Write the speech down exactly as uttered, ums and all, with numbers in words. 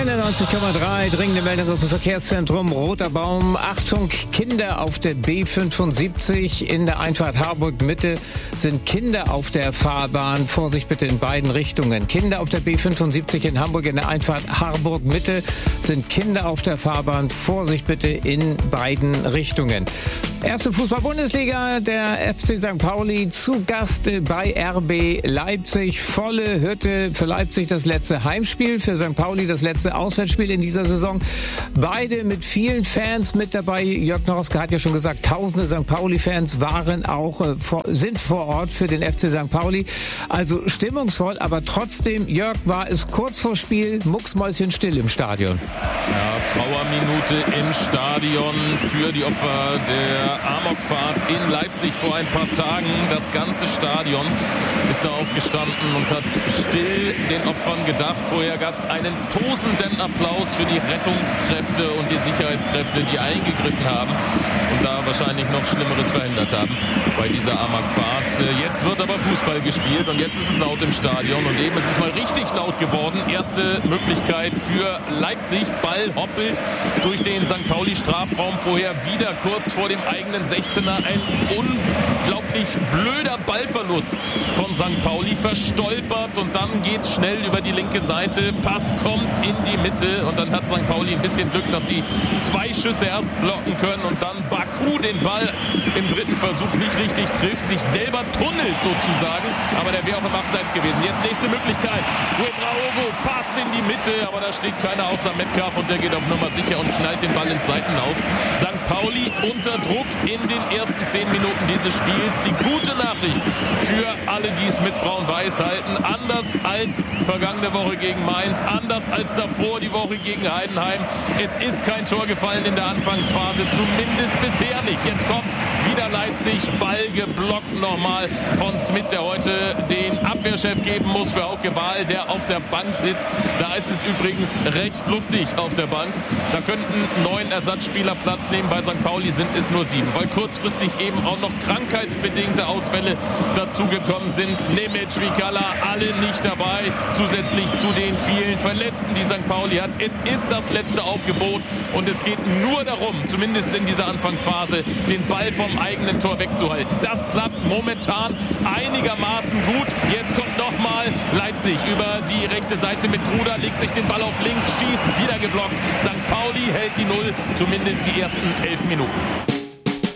neunundneunzig Komma drei, dringende Meldung aus dem Verkehrszentrum Roter Baum. Achtung, Kinder auf der B fünfundsiebzig in der Einfahrt Harburg Mitte sind Kinder auf der Fahrbahn. Vorsicht bitte in beiden Richtungen. Kinder auf der B fünfundsiebzig in Hamburg in der Einfahrt Harburg Mitte sind Kinder auf der Fahrbahn. Vorsicht bitte in beiden Richtungen. Erste Fußball-Bundesliga, der F C Sankt Pauli zu Gast bei R B Leipzig. Volle Hütte für Leipzig, das letzte Heimspiel, für Sankt Pauli das letzte Auswärtsspiel in dieser Saison. Beide mit vielen Fans mit dabei. Jörg Norowska hat ja schon gesagt, tausende Sankt Pauli-Fans waren auch, äh, vor, sind vor Ort für den F C Sankt Pauli. Also stimmungsvoll, aber trotzdem, Jörg, war es kurz vor Spiel mucksmäuschenstill im Stadion. Ja, Trauerminute im Stadion für die Opfer der Amokfahrt in Leipzig vor ein paar Tagen. Das ganze Stadion ist da aufgestanden und hat still den Opfern gedacht. Vorher gab es einen tosenden Applaus für die Rettungskräfte und die Sicherheitskräfte, die eingegriffen haben und da wahrscheinlich noch Schlimmeres verhindert haben bei dieser Amokfahrt. Jetzt wird aber Fußball gespielt und jetzt ist es laut im Stadion und eben ist es mal richtig laut geworden. Erste Möglichkeit für Leipzig. Ball hoppelt durch den Sankt Pauli-Strafraum. Vorher wieder kurz vor dem eigenen sechzehner ein unglaublich blöder Ballverlust von Sankt Pauli, verstolpert und dann geht's schnell über die linke Seite. Pass kommt in die Mitte und dann hat Sankt Pauli ein bisschen Glück, dass sie zwei Schüsse erst blocken können und dann Baku den Ball im dritten Versuch nicht richtig trifft, sich selber tunnelt sozusagen, aber der wäre auch im Abseits gewesen. Jetzt nächste Möglichkeit. Ouedraogo, Pass in die Mitte, aber da steht keiner außer Metcalf und der geht auf Nummer sicher und knallt den Ball ins Seitenhaus. Sankt Pauli unter Druck in den ersten zehn Minuten dieses Spiels. Die gute Nachricht für alle, die es mit Braun-Weiß halten. Anders als vergangene Woche gegen Mainz, anders als davor die Woche gegen Heidenheim. Es ist kein Tor gefallen in der Anfangsphase, zumindest bisher nicht. Jetzt kommt wieder Leipzig, Ball geblockt nochmal von Smith, der heute den Abwehrchef geben muss für Hauke Wahl, der auf der Bank sitzt. Da ist es übrigens recht luftig auf der Bank. Da könnten neun Ersatzspieler Platz nehmen. Bei Sankt Pauli sind es nur sieben, weil kurzfristig eben auch noch krankheitsbedingte Ausfälle dazugekommen sind. Nemec, Vikala, alle nicht dabei. Zusätzlich zu den vielen Verletzten, die Sankt Pauli hat. Es ist das letzte Aufgebot und es geht nur darum, zumindest in dieser Anfangsphase, den Ball vom eigenen Tor wegzuhalten. Das klappt momentan einigermaßen gut. Jetzt kommt nochmal Leipzig über die rechte Seite mit Gruder, legt sich den Ball auf links, schießt, wieder geblockt. Sankt Pauli hält die Null, zumindest die ersten elf Minuten.